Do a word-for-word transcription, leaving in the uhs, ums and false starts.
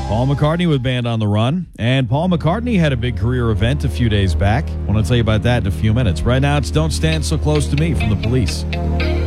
Paul McCartney with Band on the Run. And Paul McCartney had a big career event a few days back. I want to tell you about that in a few minutes. Right now, it's Don't Stand So Close to Me from The Police.